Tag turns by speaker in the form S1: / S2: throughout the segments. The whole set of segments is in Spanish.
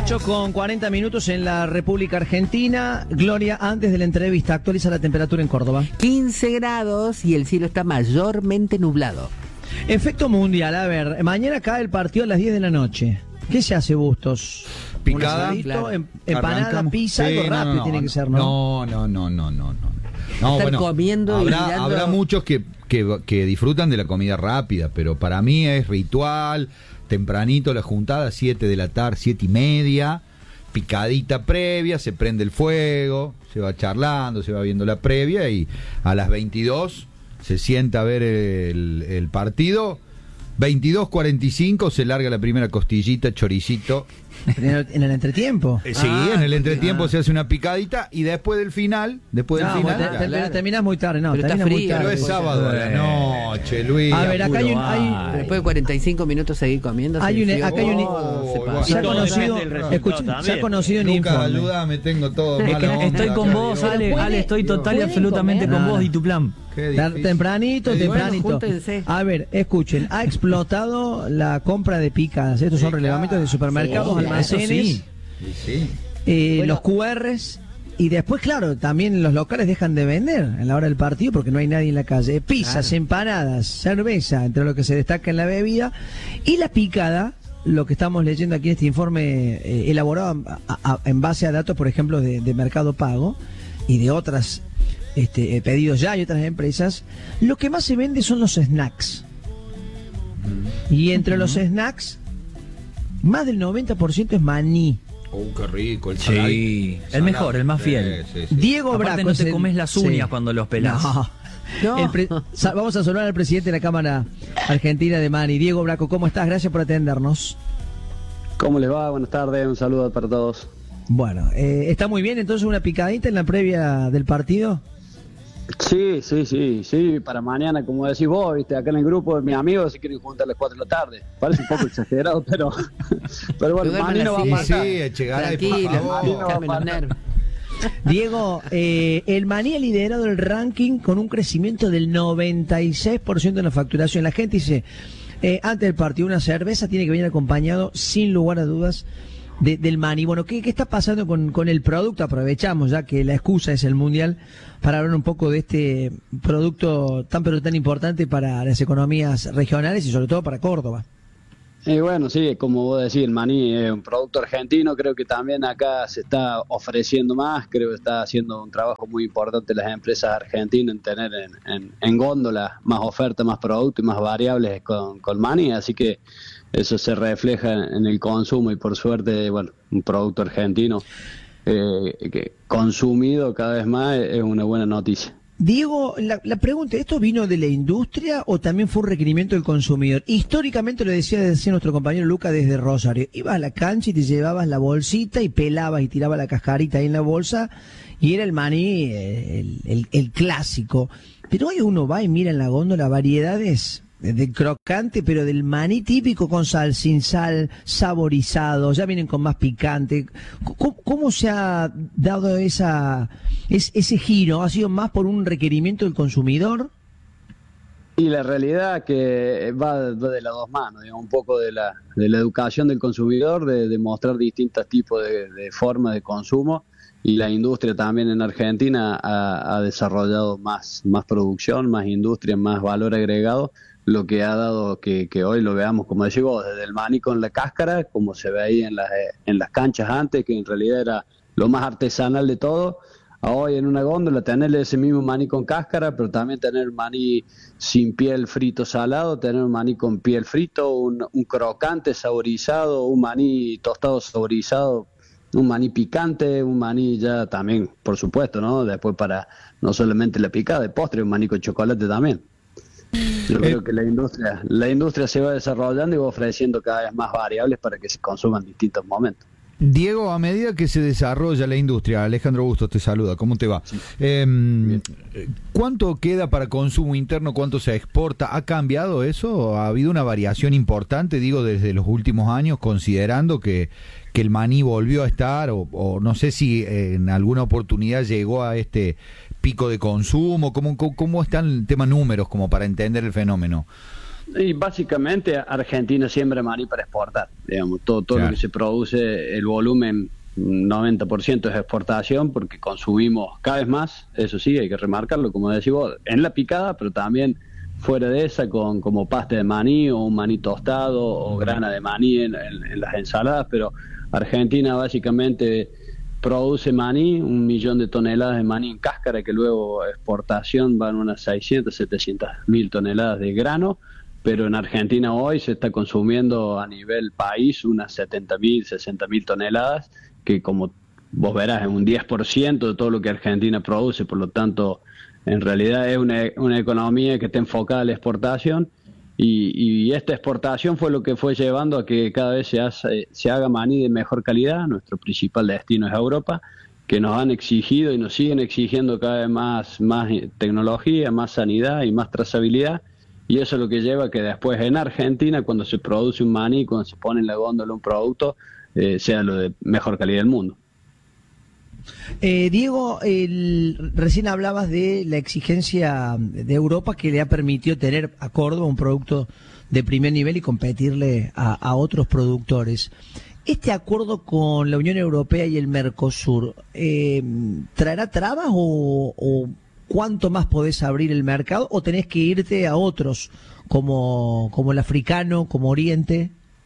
S1: 8:40 en la República Argentina. Gloria, antes de la entrevista, actualiza la temperatura en Córdoba.
S2: 15 grados y el cielo está mayormente nublado.
S1: Efecto mundial, a ver, mañana cae el partido a las 10 de la noche. ¿Qué se hace, Bustos?
S3: Picada,
S1: claro. Empanada,
S3: Arrancamos.
S1: pizza, algo rápido tiene que ser, ¿no?
S2: No,
S1: bueno,
S2: comiendo y mirando...
S3: habrá muchos que disfrutan de la comida rápida, pero para mí es ritual, tempranito la juntada, 7 de la tarde, 7:30, picadita previa, se prende el fuego, se va charlando, se va viendo la previa y a las 22 se sienta a ver el partido. 22:45 se larga la primera costillita, choricito.
S1: ¿En el entretiempo?
S3: Sí, en el entretiempo se hace una picadita y después del final,
S1: terminás muy tarde, no,
S2: pero está frío.
S3: Pero es sábado a la noche, Luis.
S1: A ver, acá hay
S2: después de 45 minutos seguir comiendo.
S1: Se ha conocido un
S3: Lucas,
S1: informe.
S3: ayúdame, tengo todo
S4: Es
S3: mala
S4: que
S3: onda
S4: estoy con
S3: acá,
S4: vos,
S3: digo.
S4: Ale, estoy total y absolutamente con vos y tu plan.
S1: Tempranito.
S2: júntense.
S1: A ver, escuchen, ha explotado la compra de picadas. Estos son relevamientos de supermercados, almacenes, los QRs. Y después, claro, también los locales dejan de vender en la hora del partido porque no hay nadie en la calle. Pizzas, empanadas, cerveza, entre lo que se destaca en la bebida. Y la picada, lo que estamos leyendo aquí en este informe elaborado en base a datos, por ejemplo, de Mercado Pago y de otras pedidos ya y otras empresas, lo que más se vende son los snacks. Y entre los snacks, más del 90% es maní.
S3: Qué rico, el
S4: Sí, el mejor, el más fiel.
S3: Sí.
S1: Diego
S4: Aparte
S1: Braco
S4: no te comes las uñas cuando los pelás.
S2: No.
S1: Vamos a saludar al presidente de la Cámara Argentina de Mani. Diego Braco, ¿cómo estás? Gracias por atendernos.
S5: ¿Cómo les va? Buenas tardes, un saludo para todos.
S1: Bueno, ¿está muy bien entonces una picadita en la previa del partido?
S5: Sí, para mañana, como decís vos, viste, acá en el grupo de mis amigos se quieren juntar a las 4 de la tarde. Parece un poco exagerado, pero bueno, Mani no va a matar.
S2: Tranquilo,
S1: Diego, el Maní ha liderado el ranking con un crecimiento del 96% en la facturación. La gente dice, antes del partido, una cerveza tiene que venir acompañado, sin lugar a dudas, del Maní. Bueno, ¿qué está pasando con el producto? Aprovechamos ya que la excusa es el Mundial para hablar un poco de este producto tan pero tan importante para las economías regionales y sobre todo para Córdoba.
S5: Bueno, sí, como vos decís, el maní es un producto argentino, creo que también acá se está ofreciendo más, creo que está haciendo un trabajo muy importante las empresas argentinas en tener en góndola más oferta, más producto y más variables con maní, así que eso se refleja en el consumo y por suerte, bueno, un producto argentino que consumido cada vez más es una buena noticia.
S1: Diego, la pregunta, ¿esto vino de la industria o también fue un requerimiento del consumidor? Históricamente, lo decía nuestro compañero Luca desde Rosario, ibas a la cancha y te llevabas la bolsita y pelabas y tirabas la cascarita ahí en la bolsa y era el maní, el clásico. Pero hoy uno va y mira en la góndola variedades de crocante, pero del maní típico con sal, sin sal, saborizado, ya vienen con más picante. ¿Cómo se ha dado ese giro? ¿Ha sido más por un requerimiento del consumidor?
S5: Y la realidad que va de las dos manos, digamos, un poco de la educación del consumidor, de mostrar distintos tipos de formas de consumo, y la industria también en Argentina ha desarrollado más producción, más industria, más valor agregado, lo que ha dado que hoy lo veamos, como decís vos, desde el maní con la cáscara, como se veía en las canchas antes, que en realidad era lo más artesanal de todo, a hoy en una góndola tener ese mismo maní con cáscara, pero también tener maní sin piel frito salado, tener un maní con piel frito, un crocante saborizado, un maní tostado saborizado, un maní picante, un maní ya también, por supuesto, ¿no? Después para no solamente la picada, de postre, un maní con chocolate también. Yo creo que la industria se va desarrollando y va ofreciendo cada vez más variables para que se consuman en distintos momentos.
S3: Diego, a medida que se desarrolla la industria, Alejandro Bustos te saluda, ¿cómo te va? Sí. ¿Cuánto queda para consumo interno? ¿Cuánto se exporta? ¿Ha cambiado eso? ¿Ha habido una variación importante, digo, desde los últimos años, considerando que el maní volvió a estar, o no sé si en alguna oportunidad llegó a este pico de consumo? ¿Cómo está el tema números como para entender el fenómeno?
S5: Y básicamente Argentina siembra maní para exportar, digamos, todo
S3: Claro.
S5: lo que se produce, el volumen 90% es exportación porque consumimos cada vez más, eso sí, hay que remarcarlo, como decís vos, en la picada, pero también fuera de esa como pasta de maní o un maní tostado o grana de maní en las ensaladas, pero Argentina básicamente produce maní, 1 millón de toneladas de maní en cáscara, que luego a exportación van unas 600, 700 mil toneladas de grano, pero en Argentina hoy se está consumiendo a nivel país unas 70 mil, 60 mil toneladas, que como vos verás es un 10% de todo lo que Argentina produce, por lo tanto en realidad es una economía que está enfocada a la exportación, y esta exportación fue lo que fue llevando a que cada vez se haga maní de mejor calidad. Nuestro principal destino es Europa, que nos han exigido y nos siguen exigiendo cada vez más tecnología, más sanidad y más trazabilidad, y eso es lo que lleva a que después en Argentina, cuando se produce un maní, cuando se pone en la góndola un producto, sea lo de mejor calidad del mundo.
S1: Diego, recién hablabas de la exigencia de Europa que le ha permitido tener a Córdoba un producto de primer nivel y competirle a otros productores. ¿Este acuerdo con la Unión Europea y el Mercosur traerá trabas o cuánto más podés abrir el mercado o tenés que irte a otros como el africano, como Oriente?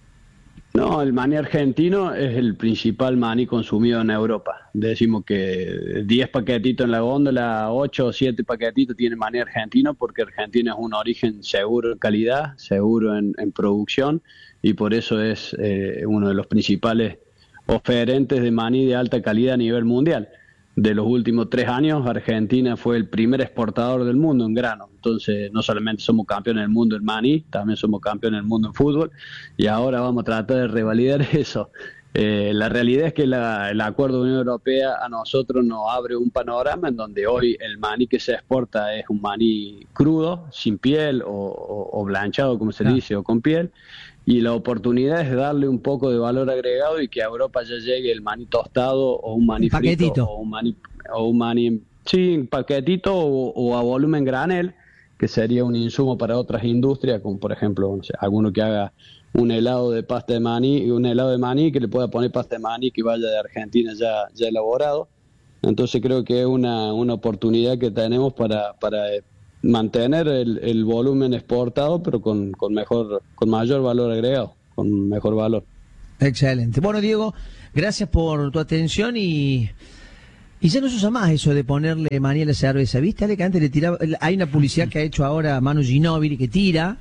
S5: No, el maní argentino es el principal maní consumido en Europa. Decimos que 10 paquetitos en la góndola, 8 o 7 paquetitos tienen maní argentino, porque Argentina es un origen seguro en calidad, seguro en producción, y por eso es uno de los principales oferentes de maní de alta calidad a nivel mundial. De los últimos 3 años, Argentina fue el primer exportador del mundo en grano. Entonces, no solamente somos campeones del mundo en maní, también somos campeones del mundo en fútbol, y ahora vamos a tratar de revalidar eso. La realidad es que el acuerdo de Unión Europea a nosotros nos abre un panorama en donde hoy el maní que se exporta es un maní crudo, sin piel o blanchado, como se dice, o con piel, y la oportunidad es darle un poco de valor agregado y que a Europa ya llegue el maní tostado o un maní frito o un maní sí, paquetito o a volumen granel, que sería un insumo para otras industrias, como por ejemplo, no sé, alguno que haga un helado de pasta de maní, un helado de maní que le pueda poner pasta de maní que vaya de Argentina ya elaborado. Entonces creo que es una oportunidad que tenemos para mantener el volumen exportado, pero con mayor valor agregado, con mejor valor.
S1: Excelente. Bueno, Diego, gracias por tu atención y ya no se usa más eso de ponerle maní a la cerveza. ¿Viste, Ale, que antes le tiraba? Hay una publicidad que ha hecho ahora Manu Ginóbili que tira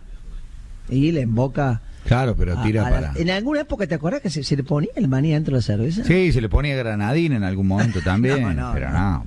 S1: y le emboca.
S3: Claro, pero tira para...
S1: ¿En alguna época te acordás que se le ponía el maní dentro de la cerveza?
S3: Sí, se le ponía granadina en algún momento también, pero no.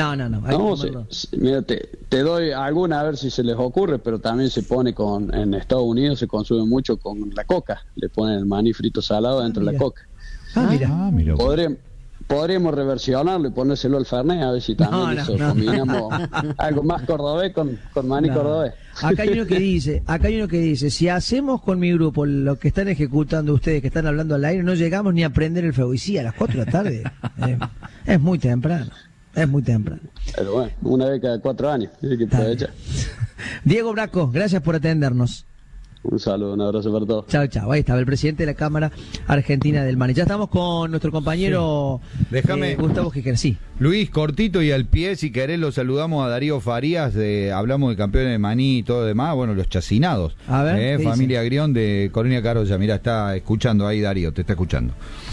S5: Mira, te doy alguna a ver si se les ocurre, pero también se pone en Estados Unidos se consume mucho con la coca, le ponen el maní frito salado dentro de la coca.
S3: Mira.
S5: Podríamos reversionarlo y ponérselo al Fernet, a ver si también combinamos algo más cordobés con maní cordobés.
S1: Acá hay uno que dice, si hacemos con mi grupo lo que están ejecutando ustedes, que están hablando al aire, no llegamos ni a prender el fuego. Y sí, a las 4 de la tarde. Es muy temprano.
S5: Pero bueno, una vez cada 4 años, hay que aprovechar.
S1: Diego Bracco, gracias por atendernos.
S5: Un saludo, un abrazo para todos.
S1: Chao. Ahí estaba el presidente de la Cámara Argentina del Maní. Ya estamos con nuestro compañero Gustavo Giger. Sí.
S3: Luis, cortito y al pie, si querés lo saludamos a Darío Farías, hablamos de campeones de maní y todo lo demás, bueno, los chacinados.
S1: A ver,
S3: familia Grión de Colonia Carolla. Mirá, está escuchando ahí Darío, te está escuchando.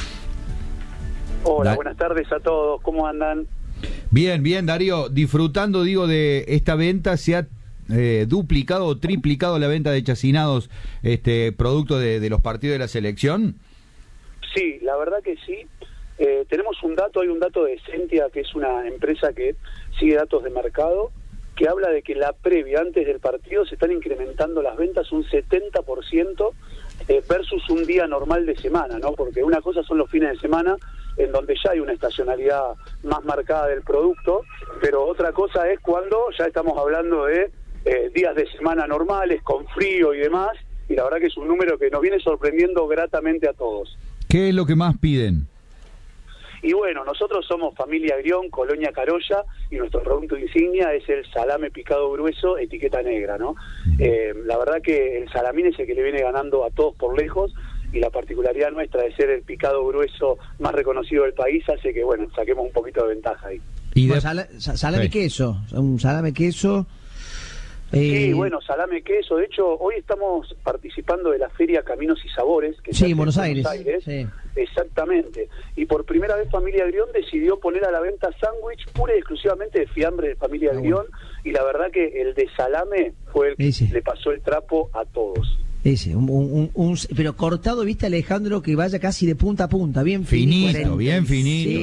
S6: Hola, buenas tardes a todos, ¿cómo andan?
S3: Bien, Darío, disfrutando, de esta venta, se ha duplicado o triplicado la venta de chacinados, producto de los partidos de la selección.
S6: Sí, la verdad que sí. Tenemos hay un dato de Sentia, que es una empresa que sigue datos de mercado, que habla de que la previa, antes del partido, se están incrementando las ventas un 70% versus un día normal de semana, ¿no? Porque una cosa son los fines de semana, en donde ya hay una estacionalidad más marcada del producto, pero otra cosa es cuando ya estamos hablando de días de semana normales, con frío y demás, y la verdad que es un número que nos viene sorprendiendo gratamente a todos.
S3: ¿Qué es lo que más piden?
S6: Y bueno, nosotros somos familia Grión, Colonia Carolla, y nuestro producto insignia es el salame picado grueso, etiqueta negra, ¿no? La verdad que el salamín es el que le viene ganando a todos por lejos, y la particularidad nuestra de ser el picado grueso más reconocido del país hace que, bueno, saquemos un poquito de ventaja ahí.
S1: Y salame queso, un salame queso.
S6: Sí, bueno, salame queso. De hecho, hoy estamos participando de la feria Caminos y Sabores, que
S1: sí, en Buenos Aires.
S6: Sí. Exactamente. Y por primera vez Familia Grión decidió poner a la venta sándwich pura y exclusivamente de fiambre de Familia Grión, y la verdad que el de salame fue el que le pasó el trapo a todos.
S1: Ese, pero cortado, viste, Alejandro, que vaya casi de punta a punta, bien
S3: finito, bien finito.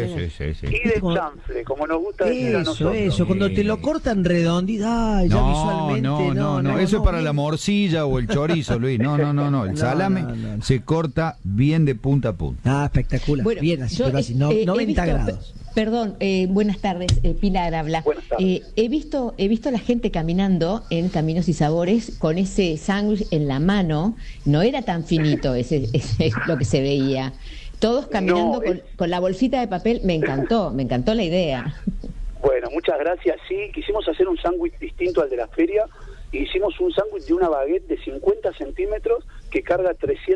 S6: Sí. Y de chanfle, como nos gusta decir a nosotros.
S1: Eso, cuando te lo cortan redondito, ya visualmente.
S3: No, eso es para la morcilla o el chorizo, Luis. No. El salame se corta bien de punta a punta.
S1: Espectacular. Bueno, bien así, pero así, 90 grados.
S7: Perdón, buenas tardes, Pilar habla.
S6: Buenas tardes.
S7: He visto a la gente caminando en Caminos y Sabores con ese sándwich en la mano. No era tan finito ese lo que se veía. Todos caminando con la bolsita de papel. Me encantó la idea.
S6: Bueno, muchas gracias. Sí, quisimos hacer un sándwich distinto al de la feria. Hicimos un sándwich de una baguette de 50 centímetros que carga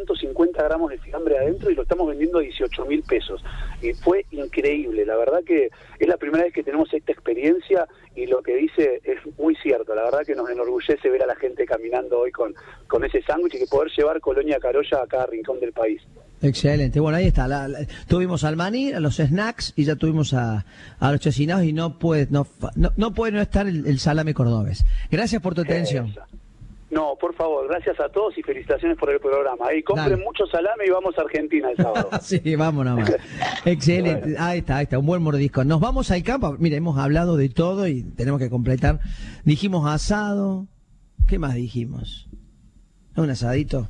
S6: 350 gramos de fiambre adentro, y lo estamos vendiendo a 18.000 pesos. Y fue increíble. La verdad que es la primera vez que tenemos esta experiencia, y lo que dice es muy cierto. La verdad que nos enorgullece ver a la gente caminando hoy con ese sándwich, y que poder llevar Colonia Carolla a cada rincón del país.
S1: Excelente, bueno, ahí está. Tuvimos al maní, a los snacks, y ya tuvimos a los chacinados, y no puede no estar el salame cordobés. Gracias por tu atención.
S6: No, por favor, gracias a todos y felicitaciones por el programa. Ahí compren mucho salame y vamos a Argentina el sábado.
S1: Sí, vamos nomás. Excelente, bueno. Ahí está, un buen mordisco. Nos vamos al campo. Mira, hemos hablado de todo y tenemos que completar. Dijimos asado, ¿qué más dijimos? ¿Un asadito?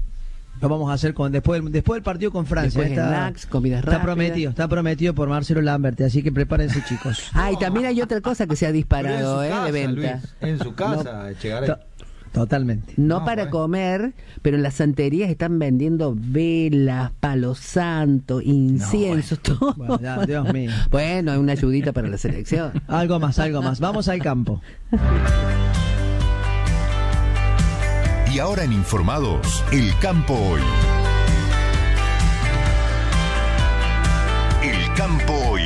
S1: Lo vamos a hacer después del partido con Francia.
S2: Snacks, comidas rápidas.
S1: Está prometido por Marcelo Lamberti, así que prepárense, chicos.
S2: Y también hay otra cosa que se ha disparado, de venta.
S3: Luis, en su casa,
S1: Totalmente.
S2: No para comer, pero en las santerías están vendiendo velas, palo santo, incienso, todo.
S1: Bueno, ya, Dios mío.
S2: Bueno, hay una ayudita para la selección.
S1: Algo más. Vamos al campo.
S8: Y ahora en Informados, el campo hoy. El campo hoy.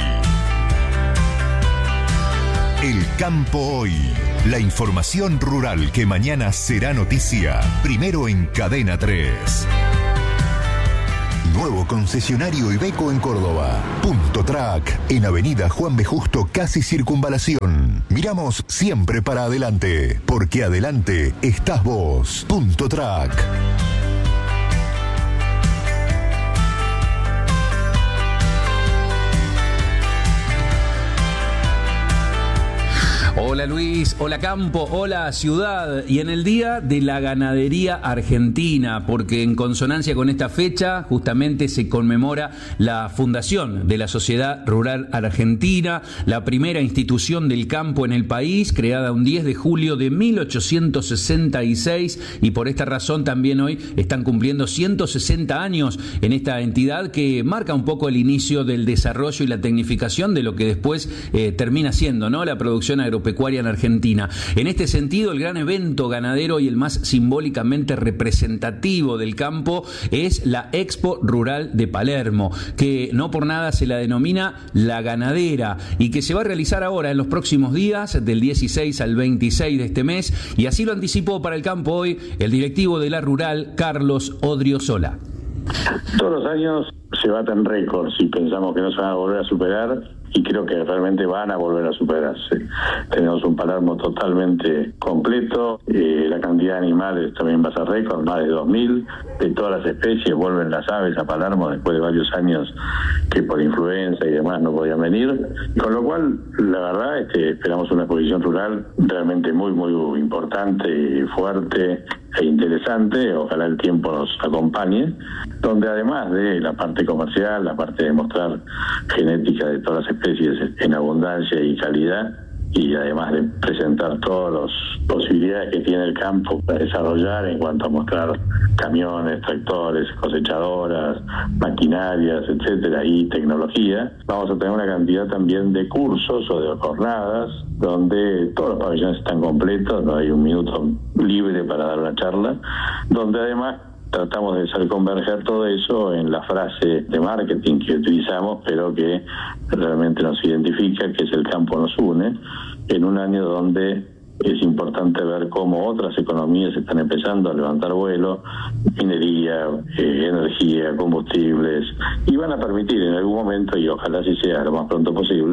S8: El campo hoy. La información rural que mañana será noticia. Primero en Cadena 3. Nuevo concesionario Iveco en Córdoba. Punto Track en Avenida Juan B. Justo, casi Circunvalación. Miramos siempre para adelante, porque adelante estás vos. Punto Track.
S9: Hola Luis, hola campo, hola ciudad, y en el Día de la Ganadería Argentina, porque en consonancia con esta fecha justamente se conmemora la fundación de la Sociedad Rural Argentina, la primera institución del campo en el país, creada un 10 de julio de 1866, y por esta razón también hoy están cumpliendo 160 años en esta entidad que marca un poco el inicio del desarrollo y la tecnificación de lo que después termina siendo, ¿no?, la producción agropecuaria en Argentina. En este sentido, el gran evento ganadero y el más simbólicamente representativo del campo es la Expo Rural de Palermo, que no por nada se la denomina La Ganadera, y que se va a realizar ahora en los próximos días, del 16 al 26 de este mes, y así lo anticipó para el campo hoy el directivo de la Rural, Carlos Odriozola.
S10: Todos los años se baten récords y pensamos que no se van a volver a superar, y creo que realmente van a volver a superarse. Tenemos un Palermo totalmente completo, la cantidad de animales también va a ser récord, más de 2.000, de todas las especies. Vuelven las aves a Palermo después de varios años que por influenza y demás no podían venir, con lo cual la verdad esperamos una exposición rural realmente muy muy importante, fuerte e interesante. Ojalá el tiempo nos acompañe, donde además de la parte comercial, la parte de mostrar genética de todas las especies en abundancia y calidad, y además de presentar todas las posibilidades que tiene el campo para desarrollar en cuanto a mostrar camiones, tractores, cosechadoras, maquinarias, etcétera, y tecnología, vamos a tener una cantidad también de cursos o de jornadas donde todos los pabellones están completos, no hay un minuto libre para dar una charla, donde además tratamos de hacer converger todo eso en la frase de marketing que utilizamos, pero que realmente nos identifica, que es el campo nos une, en un año donde es importante ver cómo otras economías están empezando a levantar vuelo, minería, energía, combustibles, y van a permitir en algún momento, y ojalá así sea lo más pronto posible,